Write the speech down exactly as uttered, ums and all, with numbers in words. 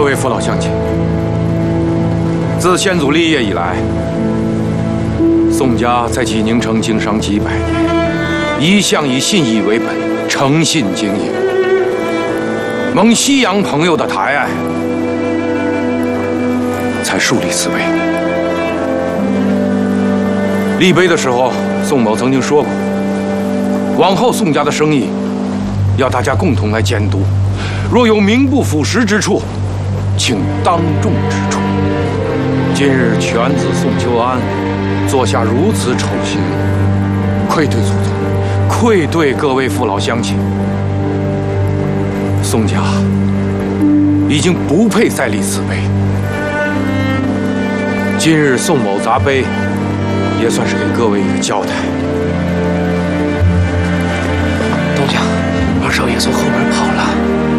各位父老乡亲，自先祖立业以来，宋家在济宁城经商几百年，一向以信义为本，诚信经营。蒙西洋朋友的抬爱，才树立此碑。立碑的时候，宋某曾经说过，往后宋家的生意，要大家共同来监督，若有名不符实之处，请当众指出。今日犬子宋秋安做下如此丑行，愧对祖宗，愧对各位父老乡亲。宋家已经不配再立此碑。今日宋某砸碑，也算是给各位一个交代。 东家，二少爷从后门跑了。